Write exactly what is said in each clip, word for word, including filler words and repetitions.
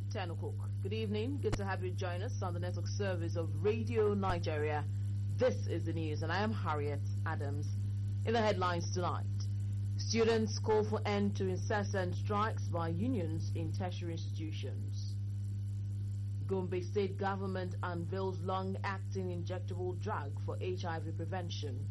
ten o'clock. Good evening. Good to have you join us on the network service of Radio Nigeria. This is the news, and I am Harriet Adams. In the headlines tonight, students call for end to incessant strikes by unions in tertiary institutions. Gombe State Government unveils long-acting injectable drug for H I V prevention.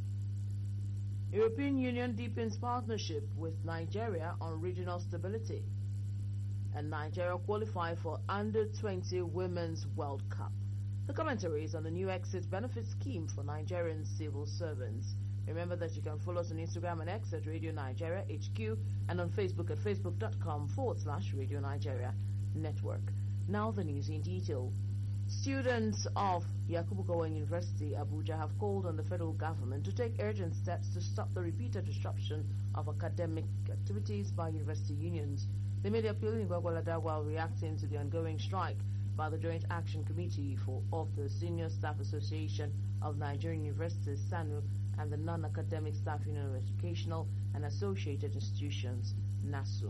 European Union deepens partnership with Nigeria on regional stability. And Nigeria qualify for under twenty Women's World Cup. The commentary is on the new exit benefit scheme for Nigerian civil servants. Remember that you can follow us on Instagram and X at Radio Nigeria H Q and on Facebook at facebook.com forward slash Radio Nigeria Network. Now the news in detail. Students of Yakubu Gowon University, Abuja, have called on the federal government to take urgent steps to stop the repeated disruption of academic activities by university unions. They made the appeal in Gwagwalada while reacting to the ongoing strike by the Joint Action Committee for, of the Senior Staff Association of Nigerian Universities, SANU, and the Non-Academic Staff Union of Educational and Associated Institutions, NASU.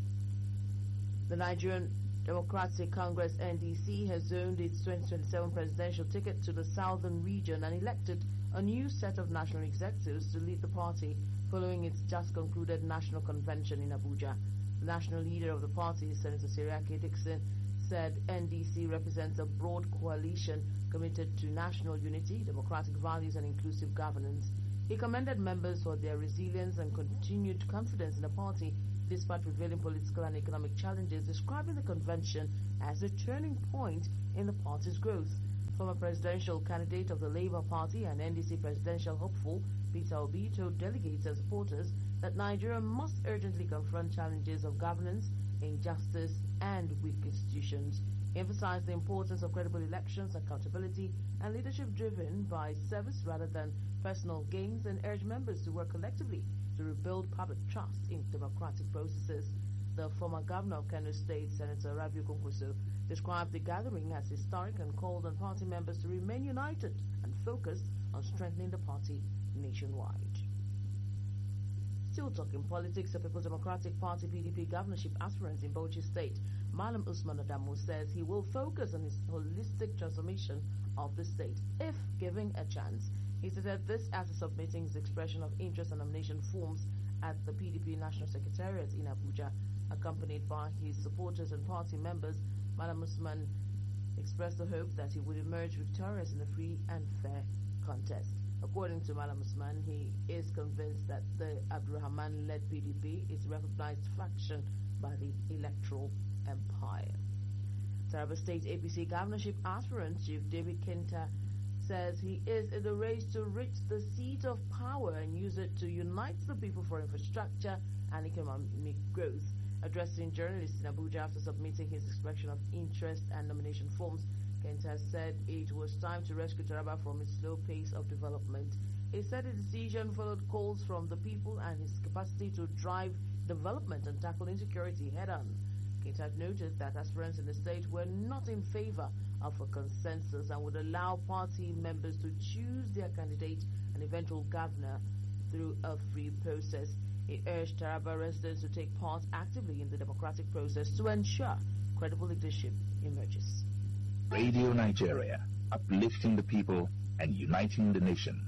The Nigerian Democratic Congress N D C has zoned its twenty twenty-seven presidential ticket to the southern region and elected a new set of national executives to lead the party following its just concluded national convention in Abuja. The national leader of the party, Senator Seriake Dixon, said N D C represents a broad coalition committed to national unity, democratic values and inclusive governance. He commended members for their resilience and continued confidence in the party despite prevailing political and economic challenges, describing the convention as a turning point in the party's growth. Former presidential candidate of the Labour Party and N D C presidential hopeful Peter Obi told delegates and supporters that Nigeria must urgently confront challenges of governance, injustice and weak institutions. He emphasized the importance of credible elections, accountability and leadership driven by service rather than personal gains, and urged members to work collectively to rebuild public trust in democratic processes. The former governor of Kano State, Senator Rabiu Kwankwaso, described the gathering as historic and called on party members to remain united and focused on strengthening the party nationwide. Still talking politics, the People's Democratic Party P D P governorship aspirant in Bauchi State, Malam Usman Adamu, says he will focus on his holistic transformation of the state if given a chance. He said this after submitting his expression of interest and nomination forms at the P D P National Secretariat in Abuja. Accompanied by his supporters and party members, Malam Usman expressed the hope that he would emerge victorious in a free and fair contest. According to Malam Usman, he is convinced that the Abdurrahman-led P D P is a recognized faction by the electoral empire. Taraba State A P C governorship aspirant Chief David Kenta says he is in the race to reach the seat of power and use it to unite the people for infrastructure and economic growth. Addressing journalists in Abuja after submitting his expression of interest and nomination forms, Kenta said it was time to rescue Taraba from its slow pace of development. He said the decision followed calls from the people and his capacity to drive development and tackle insecurity head-on. Kenta noted that aspirants in the state were not in favor of a consensus and would allow party members to choose their candidate and eventual governor through a free process. He urged Taraba residents to take part actively in the democratic process to ensure credible leadership emerges. Radio Nigeria, uplifting the people and uniting the nation.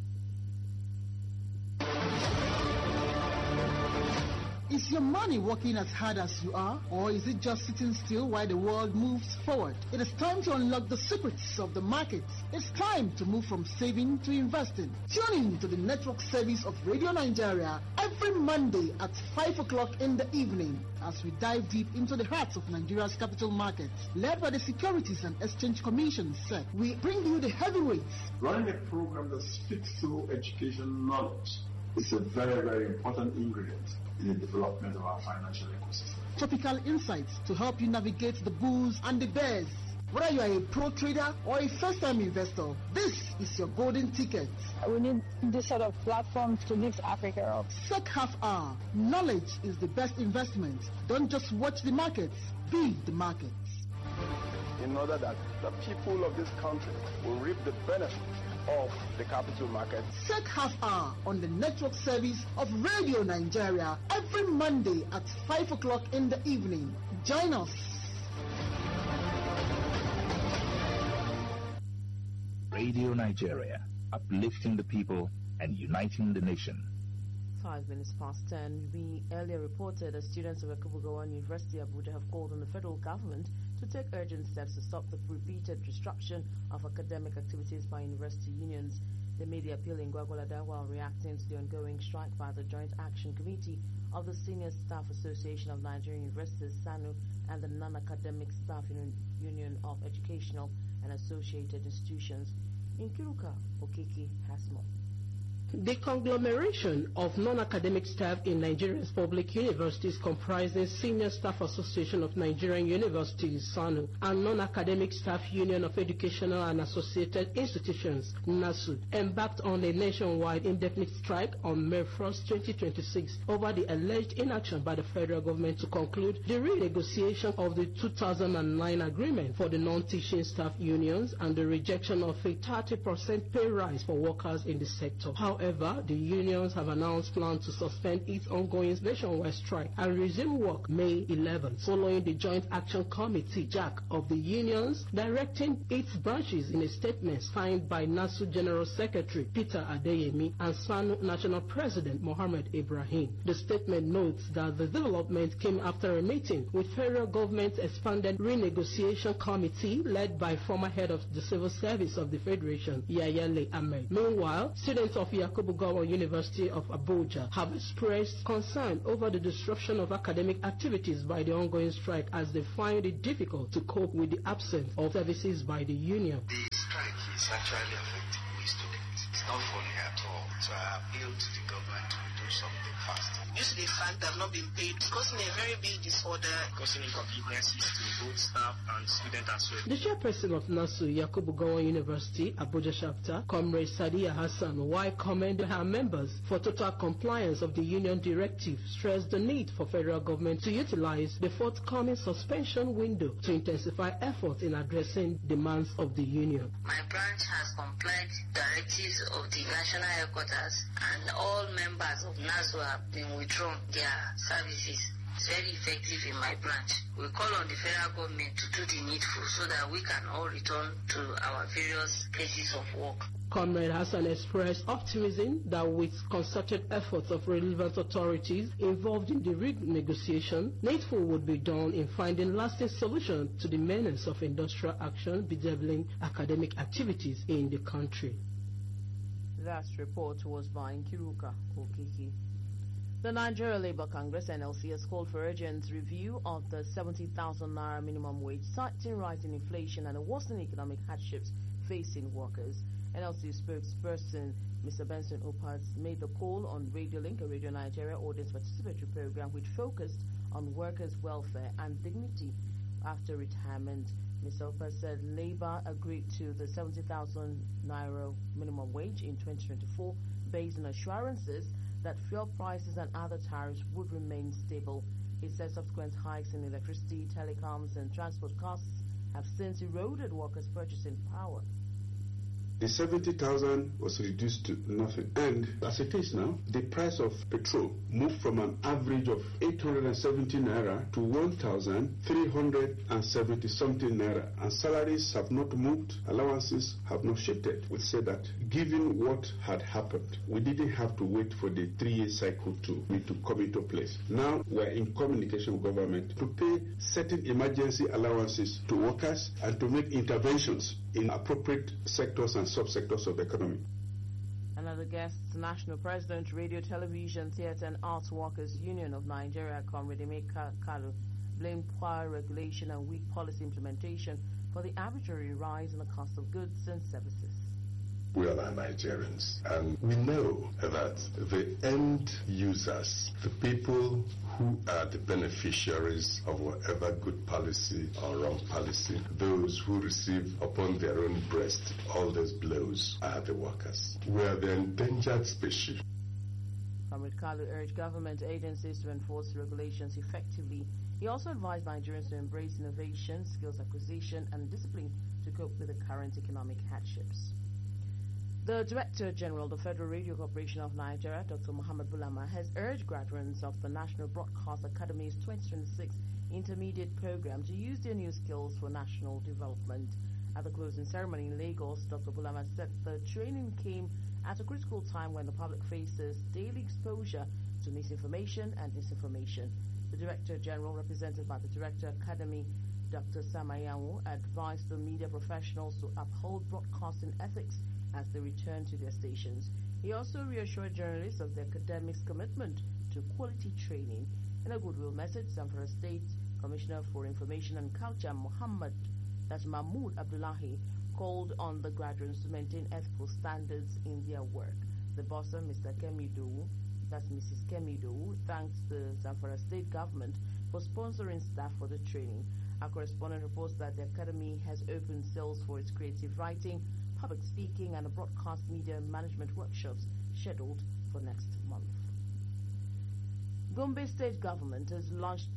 Is your money working as hard as you are, or is it just sitting still while the world moves forward? It is time to unlock the secrets of the markets. It's time to move from saving to investing. Tune in to the network service of Radio Nigeria every Monday at five o'clock in the evening as we dive deep into the hearts of Nigeria's capital markets. Led by the Securities and Exchange Commission, S E C, we bring you the heavyweights. Running a program that speaks through education knowledge is a very, very important ingredient in the development of our financial ecosystem. Topical insights to help you navigate the bulls and the bears. Whether you are a pro trader or a first-time investor, this is your golden ticket. We need this sort of platform to lift Africa up. S E C Half Hour. Knowledge is the best investment. Don't just watch the markets, be the markets. In order that the people of this country will reap the benefits of the capital market. S E C Half Hour on the network service of Radio Nigeria every Monday at five o'clock in the evening. Join us. Radio Nigeria, uplifting the people and uniting the nation. Five minutes past ten. We earlier reported that students of Yakubu Gowon University Abuja have called on the federal government to take urgent steps to stop the repeated disruption of academic activities by university unions. They made the appeal in Gwagwalada while reacting to the ongoing strike by the Joint Action Committee of the Senior Staff Association of Nigerian Universities, SANU, and the Non-Academic Staff Union of Educational and Associated Institutions. In Kiruka, Okeke has more. The conglomeration of non-academic staff in Nigeria's public universities comprising Senior Staff Association of Nigerian Universities, SANU, and Non-Academic Staff Union of Educational and Associated Institutions, NASU, embarked on a nationwide indefinite strike on May first, twenty twenty-six over the alleged inaction by the federal government to conclude the renegotiation of the two thousand nine agreement for the non-teaching staff unions and the rejection of a thirty percent pay rise for workers in the sector. However, the unions have announced plans to suspend its ongoing nationwide strike and resume work May eleventh, following the Joint Action Committee, J A C, of the unions directing its branches in a statement signed by NASU General Secretary Peter Adeyemi and SANU National President Mohammed Ibrahim. The statement notes that the development came after a meeting with federal government expanded renegotiation committee led by former head of the civil service of the Federation, Yayale Ahmed. Meanwhile, students of Yakubu Gowon University of Abuja have expressed concern over the disruption of academic activities by the ongoing strike as they find it difficult to cope with the absence of services by the union. The strike is actually affecting we students. It's not funny at all. So I appeal to the government to do something fast. Due to the fact that have not been paid, it's causing a very big disorder, causing inconveniences to both staff and students as well. The chairperson of NASU, Yakubu Gowon University, Abuja chapter, Comrade Sadiya Hassan, while commending her members for total compliance of the union directive, stressed the need for federal government to utilize the forthcoming suspension window to intensify efforts in addressing demands of the union. My branch has complied directives of the national headquarters, and all members of NASU have been withdrawn their services. It's very effective in my branch. We call on the federal government to do the needful so that we can all return to our various places of work. Comrade Hassan expressed optimism that with concerted efforts of relevant authorities involved in the renegotiation, needful would be done in finding lasting solutions to the menace of industrial action bedeviling academic activities in the country. That report was by Nkiruka Okiki. The Nigeria Labour Congress, N L C, has called for urgent review of the seventy thousand naira minimum wage, citing rising inflation and the worsening economic hardships facing workers. N L C spokesperson Mister Benson Opas made the call on Radio Link, a Radio Nigeria audience participatory program which focused on workers' welfare and dignity after retirement. Mister Opas said Labour agreed to the seventy thousand naira minimum wage in twenty twenty-four based on assurances that fuel prices and other tariffs would remain stable. He said subsequent hikes in electricity, telecoms and transport costs have since eroded workers' purchasing power. The seventy thousand was reduced to nothing. And as it is now, the price of petrol moved from an average of eight hundred seventy naira to one thousand three hundred seventy something naira. And salaries have not moved, allowances have not shifted. We say that given what had happened, we didn't have to wait for the three-year cycle to, to come into place. Now we're in communication with government to pay certain emergency allowances to workers and to make interventions in appropriate sectors and subsectors of the economy. Another guest, National President, Radio, Television, Theatre and Arts Workers Union of Nigeria, Comrade Emeka Kalu, blamed poor regulation and weak policy implementation for the arbitrary rise in the cost of goods and services. We all are Nigerians, and we know that the end users, the people who are the beneficiaries of whatever good policy or wrong policy, those who receive upon their own breast all those blows, are the workers. We are the endangered species. Comrade Kalu urged government agencies to enforce regulations effectively. He also advised Nigerians to embrace innovation, skills acquisition, and discipline to cope with the current economic hardships. The Director General of the Federal Radio Corporation of Nigeria, Doctor Mohammed Bulama, has urged graduates of the National Broadcast Academy's twenty twenty-six Intermediate Program to use their new skills for national development. At the closing ceremony in Lagos, Doctor Bulama said the training came at a critical time when the public faces daily exposure to misinformation and disinformation. The Director General, represented by the Director Academy, Doctor Samayawu, advised the media professionals to uphold broadcasting ethics as they return to their stations. He also reassured journalists of the academic's commitment to quality training. In a goodwill message, Zamfara State Commissioner for Information and Culture, Muhammad, that's Mahmoud Abdullahi, called on the graduates to maintain ethical standards in their work. The bossa, Mister Kemidu, that's Missus Kemidu, thanks the Zamfara State government for sponsoring staff for the training. Our correspondent reports that the Academy has opened cells for its creative writing, public speaking and broadcast media management workshops scheduled for next month. Gombe State government has launched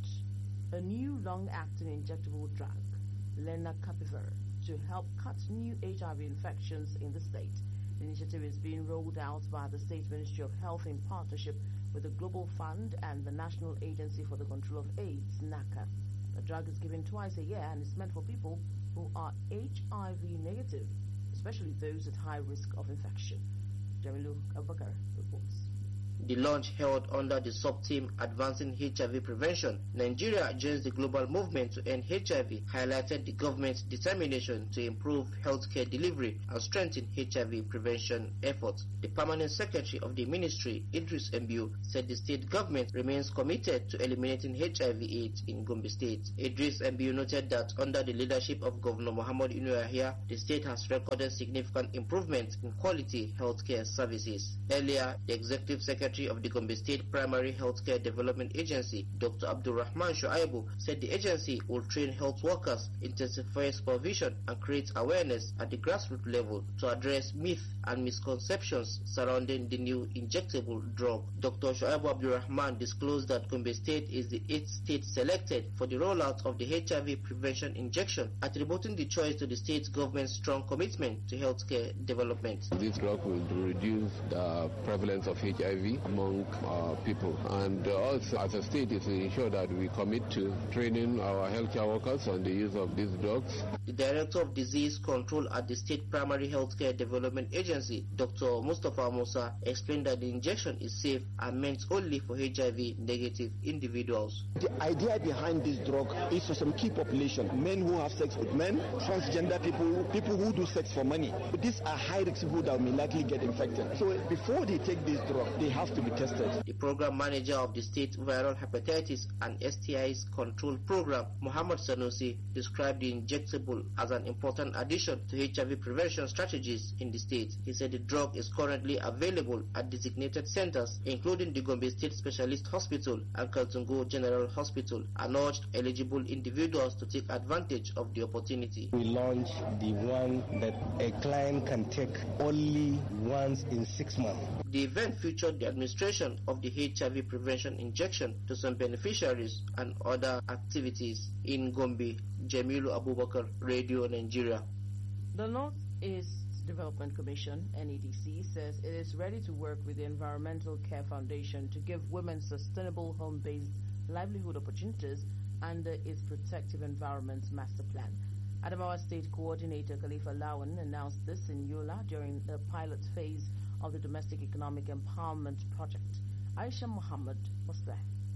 a new long-acting injectable drug, Lenacapavir, to help cut new H I V infections in the state. The initiative is being rolled out by the State Ministry of Health in partnership with the Global Fund and the National Agency for the Control of AIDS, NACA. The drug is given twice a year and is meant for people who are H I V negative, especially those at high risk of infection. Jamilu Abubakar reports. The launch held under the sub-team Advancing H I V Prevention, Nigeria joins the global movement to end H I V, highlighted the government's determination to improve healthcare delivery and strengthen H I V prevention efforts. The permanent secretary of the ministry, Idris Mbu, said the state government remains committed to eliminating H I V AIDS in Gombe State. Idris Mbu noted that under the leadership of Governor Muhammad Inuahia, the state has recorded significant improvement in quality healthcare services. Earlier, the executive secretary of the Gombe State Primary Healthcare Development Agency, Doctor Abdulrahman Shuaibu, said the agency will train health workers, intensify supervision and create awareness at the grassroots level to address myths and misconceptions surrounding the new injectable drug. Doctor Shuaibu Abdulrahman disclosed that Gombe State is the eighth state selected for the rollout of the H I V prevention injection, attributing the choice to the state government's strong commitment to healthcare development. This drug will reduce the prevalence of H I V among uh, people, and uh, also as a state is to ensure that we commit to training our healthcare workers on the use of these drugs. The Director of Disease Control at the State Primary Healthcare Development Agency, Doctor Mustafa Musa, explained that the injection is safe and meant only for H I V negative individuals. The idea behind this drug is for some key population, men who have sex with men, transgender people, people who do sex for money. But these are high risk people that may likely get infected. So before they take this drug, they have to be tested. The program manager of the state viral hepatitis and S T Is control program, Muhammad Sanusi, described the injectable as an important addition to H I V prevention strategies in the state. He said the drug is currently available at designated centers, including the Gombe State Specialist Hospital and Kaltungo General Hospital, and urged eligible individuals to take advantage of the opportunity. We launched the one that a client can take only once in six months. The event featured the administration of the H I V prevention injection to some beneficiaries and other activities. In Gombe, Jamilu Abubakar, Radio Nigeria. The North-East Development Commission, N E D C, says it is ready to work with the Environmental Care Foundation to give women sustainable home-based livelihood opportunities under its Protective Environment Master Plan. Adamawa State Coordinator Khalifa Lawan announced this in Yola during the pilot phase of the Domestic Economic Empowerment Project. Aisha Muhammad was there.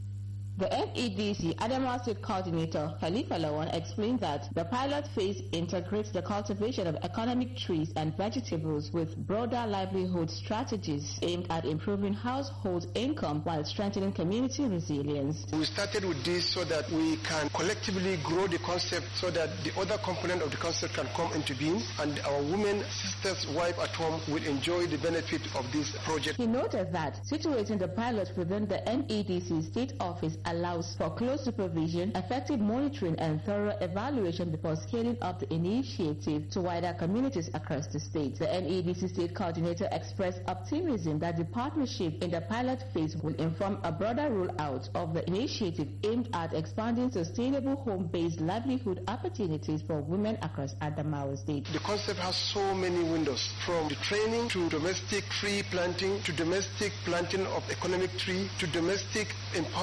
The N E D C Adamawa State Coordinator Khalifa Lawan explained that the pilot phase integrates the cultivation of economic trees and vegetables with broader livelihood strategies aimed at improving household income while strengthening community resilience. We started with this so that we can collectively grow the concept so that the other component of the concept can come into being and our women, sisters, wives at home will enjoy the benefit of this project. He noted that situating the pilot within the N E D C state office allows for close supervision, effective monitoring and thorough evaluation before scaling up the initiative to wider communities across the state. The N E D C state coordinator expressed optimism that the partnership in the pilot phase will inform a broader rollout of the initiative aimed at expanding sustainable home-based livelihood opportunities for women across Adamawa State. The concept has so many windows, from the training to domestic tree planting to domestic planting of economic tree to domestic empowerment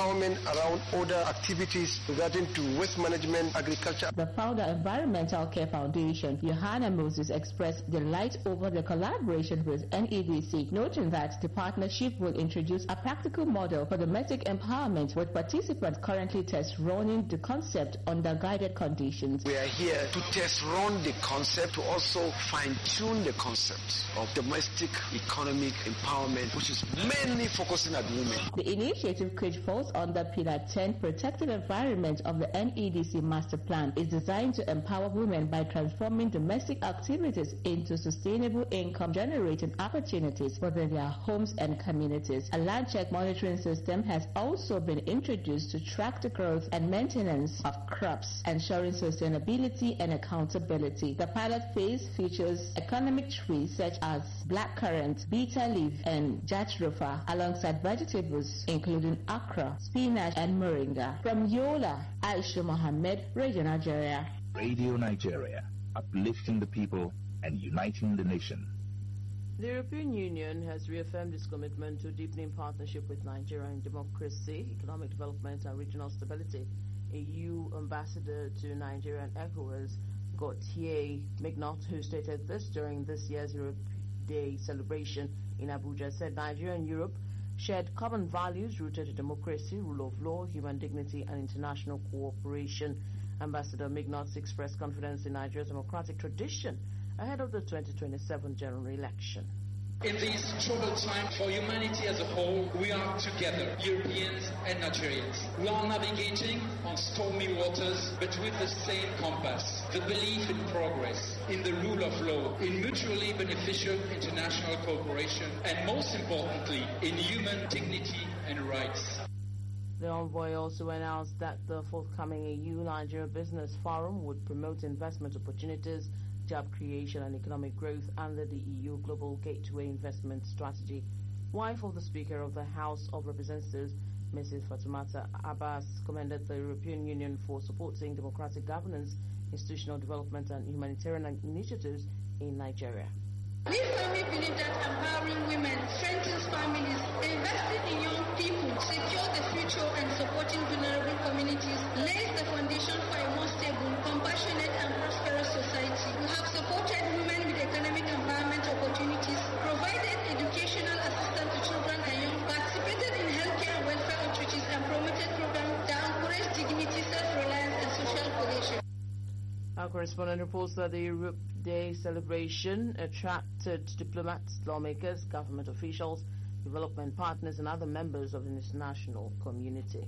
around other activities regarding to waste management, agriculture. The founder of Environmental Care Foundation, Johanna Moses, expressed delight over the collaboration with N E D C, noting that the partnership will introduce a practical model for domestic empowerment, with participants currently test running the concept under guided conditions. We are here to test run the concept, to also fine-tune the concept of domestic economic empowerment, which is mainly focusing at women. The initiative, which falls under Pillar ten, Protected Environment of the N E D C Master Plan, is designed to empower women by transforming domestic activities into sustainable income-generating opportunities within their homes and communities. A land check monitoring system has also been introduced to track the growth and maintenance of crops, ensuring sustainability and accountability. The pilot phase features economic trees such as blackcurrant, bitter leaf, and jatropha, alongside vegetables including okra, spinach, and moringa. From Yola, Aisha Mohammed, Radio Nigeria. Radio Nigeria, uplifting the people and uniting the nation. The European Union has reaffirmed its commitment to deepening partnership with Nigeria in democracy, economic development, and regional stability. E U Ambassador to Nigeria and ECOWAS, Gautier Mignot, who stated this during this year's Europe Day celebration in Abuja, said Nigeria and Europe shared common values rooted in democracy, rule of law, human dignity, and international cooperation. Ambassador Mignot expressed confidence in Nigeria's democratic tradition ahead of the twenty twenty-seven general election. In this troubled time for humanity as a whole, we are together, Europeans and Nigerians. We are navigating on stormy waters, but with the same compass, the belief in progress, in the rule of law, in mutually beneficial international cooperation, and most importantly, in human dignity and rights. The envoy also announced that the forthcoming E U-Nigeria Business Forum would promote investment opportunities, job creation, and economic growth under the E U Global Gateway Investment Strategy. Wife of the Speaker of the House of Representatives, Missus Fatoumata Abbas, commended the European Union for supporting democratic governance, institutional development, and humanitarian initiatives in Nigeria. We firmly believe that empowering women strengthens families, investing in young people, secure the future, and supporting vulnerable communities lays the foundation for a more stable, compassionate, and prosperous society. We have supported women with economic empowerment opportunities, provided educational assistance to children and young, participated in healthcare and welfare outreaches, and promoted programs that encourage dignity, self-reliance, and social cohesion. Our correspondent reports that the Europe Day celebration attracted diplomats, lawmakers, government officials, development partners, and other members of the international community.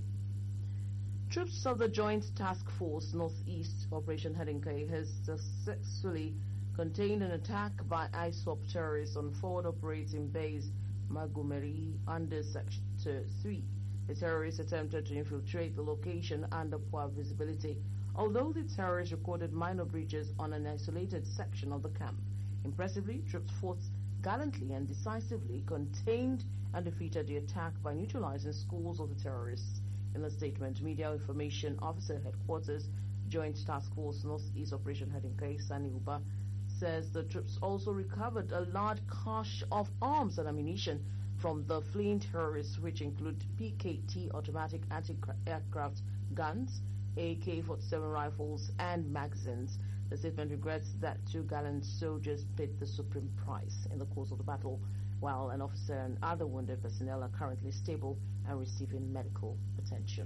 Troops of the Joint Task Force Northeast Operation Hedinkai has successfully contained an attack by ISWAP terrorists on forward operating base Magumeri under Sector three. The terrorists attempted to infiltrate the location under poor visibility, although the terrorists recorded minor breaches on an isolated section of the camp. Impressively, troops fought gallantly and decisively, contained and defeated the attack by neutralizing schools of the terrorists. In a statement, Media Information Officer Headquarters, Joint Task Force Northeast Operation Hedinkai, Sani Uba, says the troops also recovered a large cache of arms and ammunition from the fleeing terrorists, which include P K T automatic anti-aircraft guns, A K forty-seven rifles, and magazines. The statement regrets that two gallant soldiers paid the supreme price in the course of the battle, while an officer and other wounded personnel are currently stable and receiving medical attention.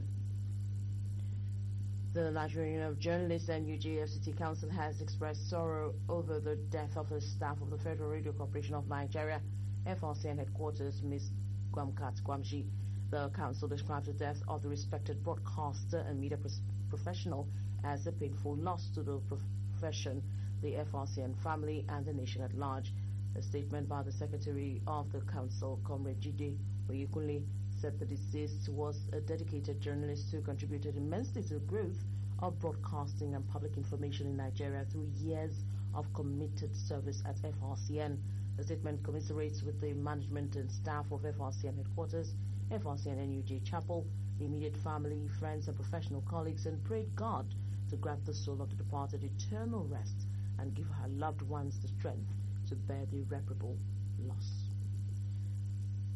The Nigerian Union of Journalists and U J F C T Council has expressed sorrow over the death of the staff of the Federal Radio Corporation of Nigeria, F R C N headquarters, Miz Gwamkat Gwamji. The council described the death of the respected broadcaster and media professional as a painful loss to the profession, the F R C N family, and the nation at large. A statement by the Secretary of the Council, Comrade Jide Oyekunle, said the deceased was a dedicated journalist who contributed immensely to the growth of broadcasting and public information in Nigeria through years of committed service at F R C N. The statement commiserates with the management and staff of F R C N headquarters, F R C N N U J Chapel, the immediate family, friends, and professional colleagues, and prayed God to grant the soul of the departed eternal rest and give her loved ones the strength to bear the irreparable loss.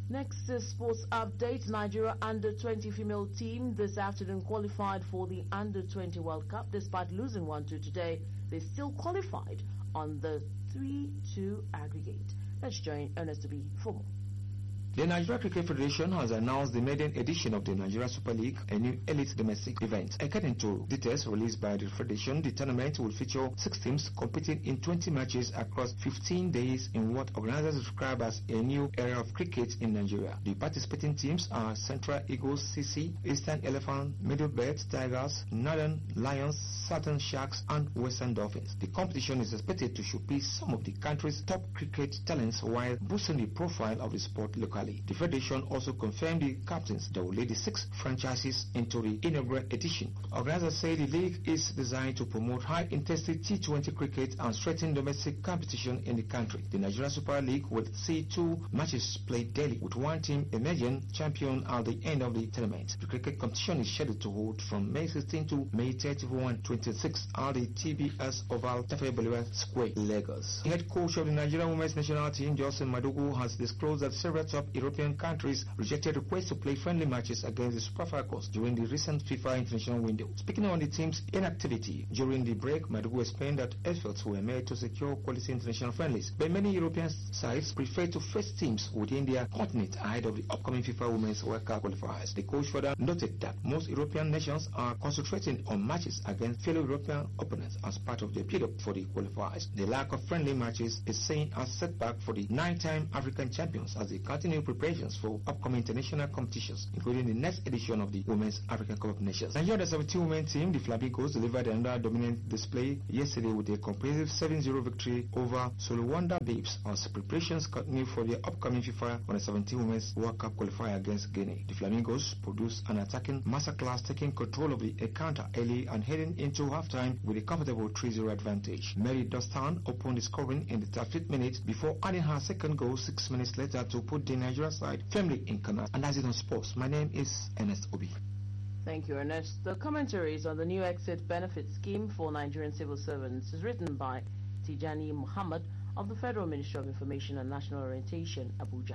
Next is sports update. Nigeria under twenty female team this afternoon qualified for the under twenty World Cup. Despite losing one two today, they still qualified on the three two aggregate. Let's join Ernest to be for more. The Nigeria Cricket Federation has announced the maiden edition of the Nigeria Super League, a new elite domestic event. According to details released by the Federation, the tournament will feature six teams competing in twenty matches across fifteen days in what organizers describe as a new era of cricket in Nigeria. The participating teams are Central Eagles C C, Eastern Elephant, Middlebelt Tigers, Northern Lions, Southern Sharks, and Western Dolphins. The competition is expected to showcase some of the country's top cricket talents while boosting the profile of the sport locally. The Federation also confirmed the captains that will lead the six franchises into the inaugural edition. Organizers say the league is designed to promote high-intensity T twenty cricket and strengthen domestic competition in the country. The Nigeria Super League will see two matches played daily, with one team emerging champion at the end of the tournament. The cricket competition is scheduled to hold from May sixteenth to May thirty-first, twenty-six at the T B S Oval, Tafawa Balewa Square, Lagos. The head coach of the Nigerian women's national team, Jocelyn Madugu, has disclosed that several top European countries rejected requests to play friendly matches against the Super Falcons during the recent FIFA international window. Speaking on the team's inactivity during the break, Madugu explained that efforts were made to secure quality international friendlies, but many European sides prefer to face teams within their continent ahead of the upcoming FIFA Women's World Cup qualifiers. The coach further noted that most European nations are concentrating on matches against fellow European opponents as part of their build-up for the qualifiers. The lack of friendly matches is seen as setback for the nine-time African champions as they continue preparations for upcoming international competitions, including the next edition of the Women's African Cup of Nations. Nigeria's seventeen women team, the Flamingos, delivered another dominant display yesterday with a comprehensive seven zero victory over Solwanda Babes as preparations continue for the upcoming FIFA under seventeen Women's World Cup qualifier against Guinea. The Flamingos produced an attacking masterclass, taking control of the encounter early and heading into halftime with a comfortable three zero advantage. Mary Dostan opened the scoring in the thirty-fifth minute before adding her second goal six minutes later to put the Nigeria side firmly in command. And that's it on sports. My name is Ernest Obi. Thank you, Ernest. The commentaries on the new exit benefit scheme for Nigerian civil servants is written by Tijani Muhammad of the Federal Ministry of Information and National Orientation, Abuja.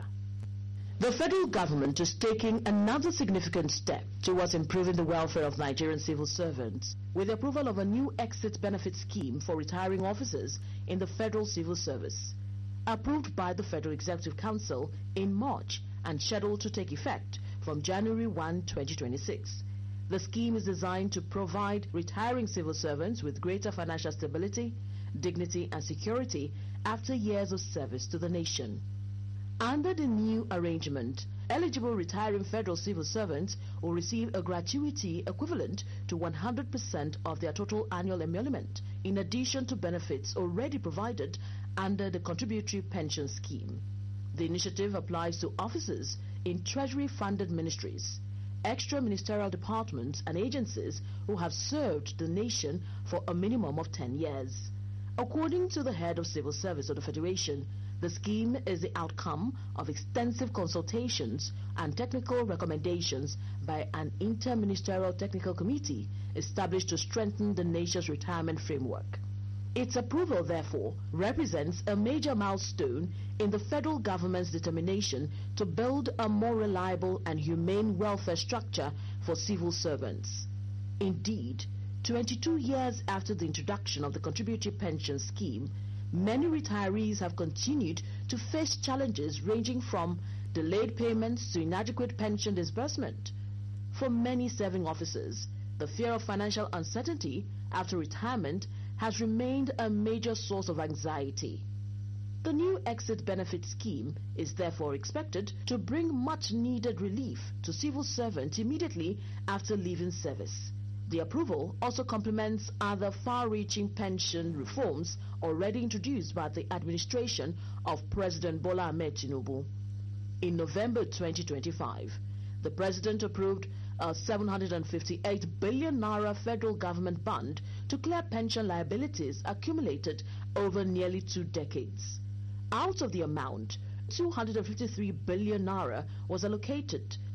The federal government is taking another significant step towards improving the welfare of Nigerian civil servants with the approval of a new exit benefit scheme for retiring officers in the federal civil service, approved by the Federal Executive Council in March and scheduled to take effect from January first, twenty twenty-six. The scheme is designed to provide retiring civil servants with greater financial stability, dignity and security after years of service to the nation. Under the new arrangement, eligible retiring federal civil servants will receive a gratuity equivalent to one hundred percent of their total annual emolument, in addition to benefits already provided under the contributory pension scheme. The initiative applies to officers in Treasury-funded ministries, extra ministerial departments and agencies who have served the nation for a minimum of ten years. According to the head of civil service of the Federation, the scheme is the outcome of extensive consultations and technical recommendations by an interministerial technical committee established to strengthen the nation's retirement framework. Its approval, therefore, represents a major milestone in the federal government's determination to build a more reliable and humane welfare structure for civil servants. Indeed, twenty-two years after the introduction of the contributory pension scheme, many retirees have continued to face challenges ranging from delayed payments to inadequate pension disbursement. For many serving officers, the fear of financial uncertainty after retirement has remained a major source of anxiety. The new exit benefit scheme is therefore expected to bring much-needed relief to civil servants immediately after leaving service. The approval also complements other far-reaching pension reforms already introduced by the administration of President Bola Ahmed Tinubu. In November twenty twenty-five, the President approved a seven hundred fifty-eight billion naira federal government bond to clear pension liabilities accumulated over nearly two decades. Out of the amount, two hundred fifty-three billion naira was allocated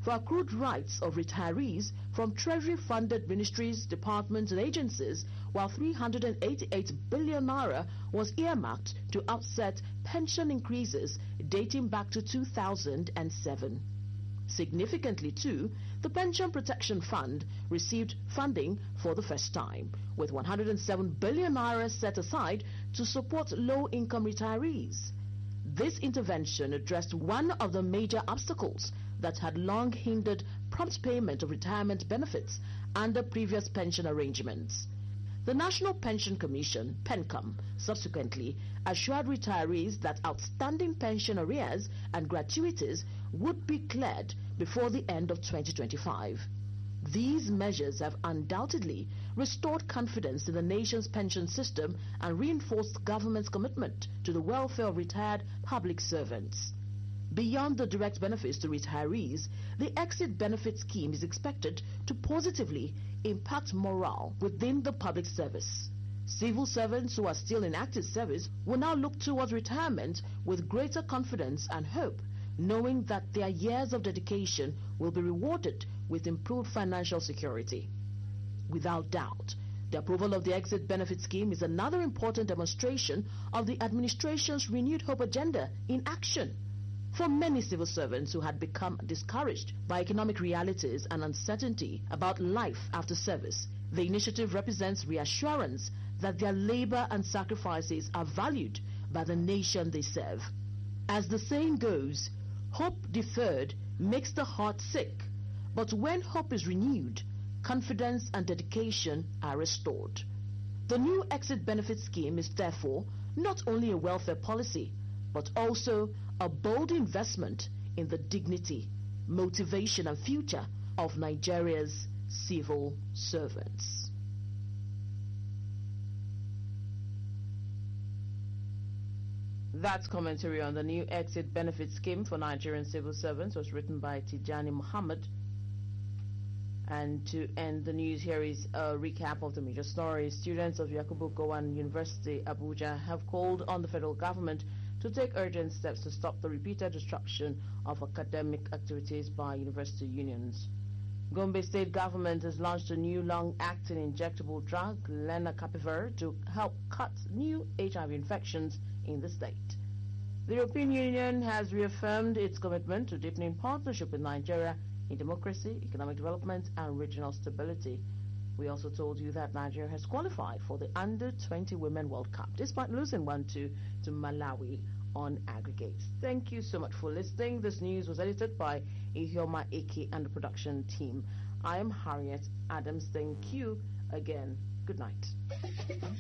for accrued rights of retirees from Treasury-funded ministries, departments and agencies, while three hundred eighty-eight billion naira was earmarked to offset pension increases dating back to two thousand seven. Significantly too, the Pension Protection Fund received funding for the first time, with one hundred seven billion naira set aside to support low-income retirees. This intervention addressed one of the major obstacles that had long hindered prompt payment of retirement benefits under previous pension arrangements. The National Pension Commission, PENCOM, subsequently assured retirees that outstanding pension arrears and gratuities would be cleared before the end of twenty twenty-five. These measures have undoubtedly restored confidence in the nation's pension system and reinforced the government's commitment to the welfare of retired public servants. Beyond the direct benefits to retirees, the Exit Benefit Scheme is expected to positively impact morale within the public service. Civil servants who are still in active service will now look towards retirement with greater confidence and hope, knowing that their years of dedication will be rewarded with improved financial security. Without doubt, the approval of the Exit Benefit Scheme is another important demonstration of the administration's renewed hope agenda in action. For many civil servants who had become discouraged by economic realities and uncertainty about life after service, the initiative represents reassurance that their labor and sacrifices are valued by the nation they serve. As the saying goes, hope deferred makes the heart sick, but when hope is renewed, confidence and dedication are restored. The new Exit Benefit Scheme is therefore not only a welfare policy, but also a bold investment in the dignity, motivation and future of Nigeria's civil servants. That commentary on the new Exit Benefit Scheme for Nigerian civil servants was written by Tijani Muhammad. And to end the news, here is a recap of the major stories. Students of Yakubu Gowon University, Abuja, have called on the federal government to take urgent steps to stop the repeated disruption of academic activities by university unions. Gombe State government has launched a new long-acting injectable drug, lenacapavir, to help cut new H I V infections in the state. The European Union has reaffirmed its commitment to deepening partnership with Nigeria in democracy, economic development and regional stability. We also told you that Nigeria has qualified for the under twenty Women World Cup, despite losing one two to Malawi on aggregates. Thank you so much for listening. This news was edited by Ihioma Eke and the production team. I am Harriet Adams. Thank you again. Good night.